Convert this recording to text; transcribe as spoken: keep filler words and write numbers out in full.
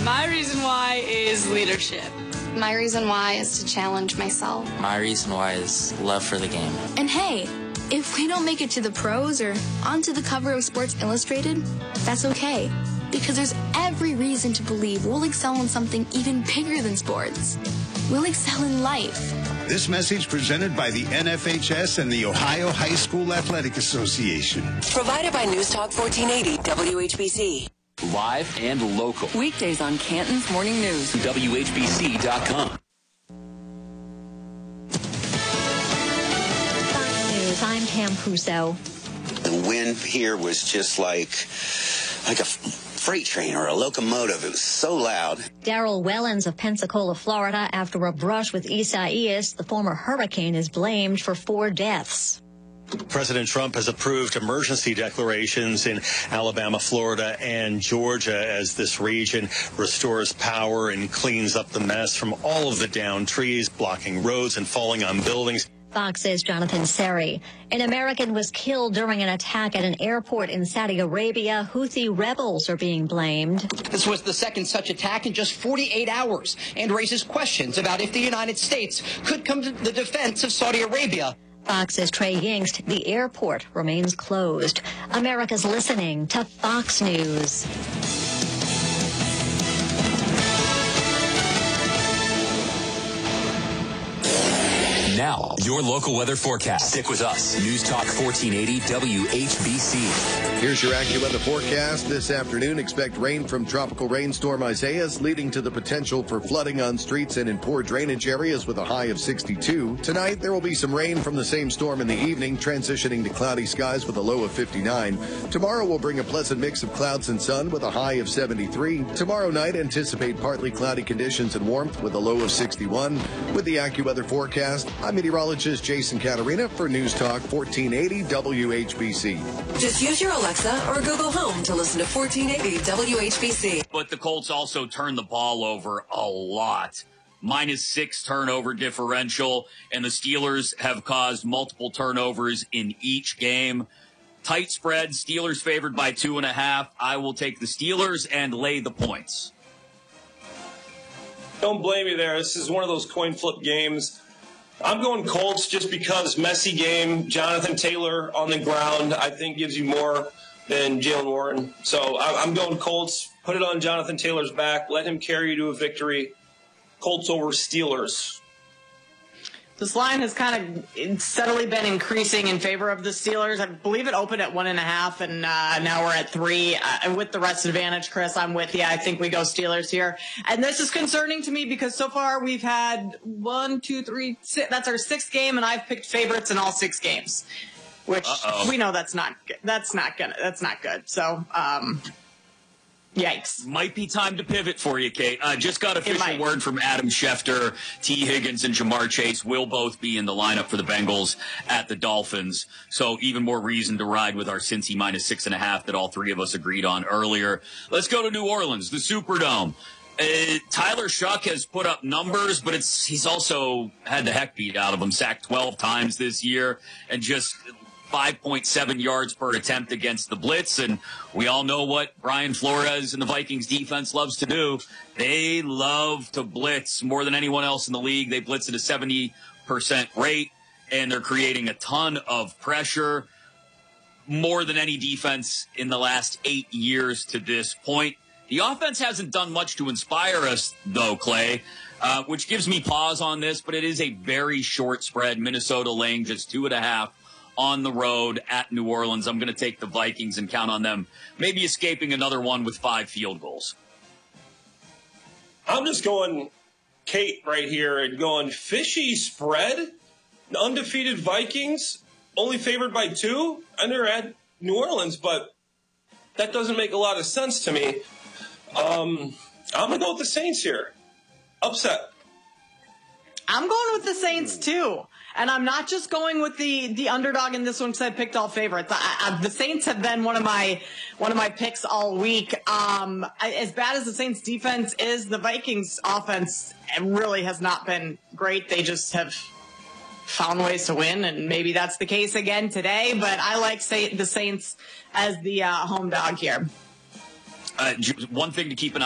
My reason why is leadership. My reason why is to challenge myself. My reason why is love for the game. And hey, if we don't make it to the pros or onto the cover of Sports Illustrated, that's okay. Because there's every reason to believe we'll excel in something even bigger than sports. We'll excel in life. This message presented by the N F H S and the Ohio High School Athletic Association. Provided by News Talk fourteen eighty W H B C. Live and local. Weekdays on Canton's Morning News. W H B C dot com. Fox News, I'm Pam Puso. The wind here was just like, like a freight train or a locomotive. It was so loud. Daryl Wellens of Pensacola, Florida, after a brush with Isaias, the former hurricane, is blamed for four deaths. President Trump has approved emergency declarations in Alabama, Florida, and Georgia as this region restores power and cleans up the mess from all of the downed trees, blocking roads and falling on buildings. Fox's Jonathan Seri. An American was killed during an attack at an airport in Saudi Arabia. Houthi rebels are being blamed. This was the second such attack in just forty-eight hours and raises questions about if the United States could come to the defense of Saudi Arabia. Fox's Trey Yingst. The airport remains closed. America's listening to Fox News. Now, your local weather forecast. Stick with us. News Talk fourteen eighty W H B C. Here's your AccuWeather forecast. This afternoon, expect rain from tropical rainstorm Isaias, leading to the potential for flooding on streets and in poor drainage areas with a high of sixty-two. Tonight, there will be some rain from the same storm in the evening, transitioning to cloudy skies with a low of fifty-nine. Tomorrow will bring a pleasant mix of clouds and sun with a high of seventy-three. Tomorrow night, anticipate partly cloudy conditions and warmth with a low of sixty-one. With the AccuWeather forecast, I'm meteorologist Jason Caterina for News Talk fourteen eighty W H B C. Just use your Alexa or Google Home to listen to fourteen eighty W H B C. But the Colts also turned the ball over a lot. Minus six turnover differential, and the Steelers have caused multiple turnovers in each game. Tight spread, Steelers favored by two and a half. I will take the Steelers and lay the points. Don't blame me there. This is one of those coin flip games. I'm going Colts just because messy game. Jonathan Taylor on the ground, I think, gives you more than Jaylen Warren. So I'm going Colts. Put it on Jonathan Taylor's back. Let him carry you to a victory. Colts over Steelers. This line has kind of steadily been increasing in favor of the Steelers. I believe it opened at one and a half, and uh, now we're at three. Uh, with the rest advantage, Chris, I'm with you. I think we go Steelers here. And this is concerning to me because so far we've had one, two, three, six. That's our sixth game, and I've picked favorites in all six games, which Uh-oh. we know that's not good. That's not gonna. That's not good. So, um, yikes. Might be time to pivot for you, Kate. Uh, just got official word from Adam Schefter. T. Higgins and Jamar Chase will both be in the lineup for the Bengals at the Dolphins. So even more reason to ride with our Cincy minus six and a half that all three of us agreed on earlier. Let's go to New Orleans, the Superdome. Uh, Tyler Shuck has put up numbers, but it's he's also had the heck beat out of him. Sacked twelve times this year and just five point seven yards per attempt against the blitz. And we all know what Brian Flores and the Vikings defense loves to do. They love to blitz more than anyone else in the league. They blitz at a seventy percent rate, and they're creating a ton of pressure, more than any defense in the last eight years to this point. The offense hasn't done much to inspire us, though, Clay, uh, which gives me pause on this, but it is a very short spread. Minnesota laying just two and a half on the road at New Orleans. I'm going to take the Vikings and count on them maybe escaping another one with five field goals. I'm just going Kate right here and going fishy spread. The undefeated Vikings, only favored by two. I never had New Orleans, but that doesn't make a lot of sense to me. Um, I'm going to go with the Saints here. Upset. I'm going with the Saints, too. And I'm not just going with the, the underdog in this one because I picked all favorites. I, I, the Saints have been one of my one of my picks all week. Um, I, as bad as the Saints defense is, the Vikings offense really has not been great. They just have found ways to win, and maybe that's the case again today. But I like say, the Saints as the uh, home dog here. Uh, one thing to keep an eye